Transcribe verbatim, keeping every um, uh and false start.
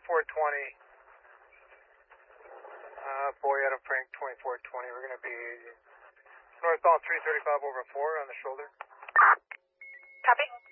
twenty-four twenty. Uh, boy out of Frank, twenty-four twenty. We're going to be northbound three thirty-five over four on the shoulder. Copy.